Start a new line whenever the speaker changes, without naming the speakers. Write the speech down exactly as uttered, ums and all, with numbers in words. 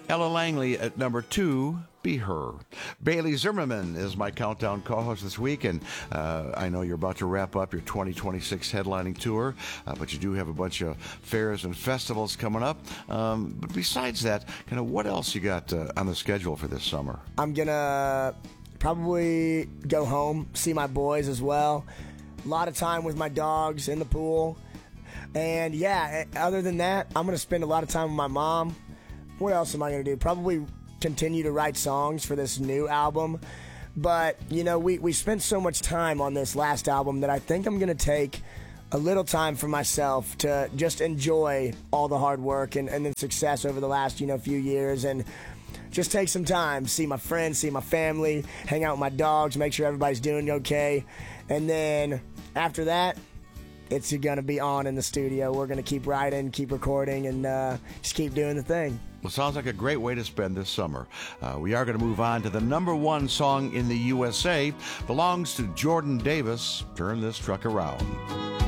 Ella Langley at number two, Be Her. Bailey Zimmerman is my countdown co-host this week, and uh, I know you're about to wrap up your twenty twenty-six headlining tour, uh, but you do have a bunch of fairs and festivals coming up. Um, but besides that, kind of what else you got uh, on the schedule for this summer?
I'm going to probably go home, see my boys as well. A lot of time with my dogs in the pool. And yeah, other than that, I'm going to spend a lot of time with my mom. What else am I going to do? Probably continue to write songs for this new album. But, you know, we, we spent so much time on this last album that I think I'm going to take a little time for myself to just enjoy all the hard work and, and the success over the last, you know, few years, and just take some time, see my friends, see my family, hang out with my dogs, make sure everybody's doing okay. And then after that, it's going to be on in the studio. We're going to keep writing, keep recording, and uh, just keep doing the thing.
Well, sounds like a great way to spend this summer. Uh, we are going to move on to the number one song in the U S A. Belongs to Jordan Davis. Turn This Truck Around.